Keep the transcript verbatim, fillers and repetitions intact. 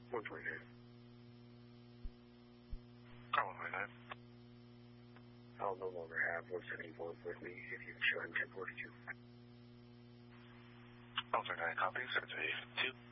one twenty-nine. Oh, one twenty-nine. I'll no longer have one seventy-one with me if you show him ten forty-two. one twenty-nine, copy, seven three two.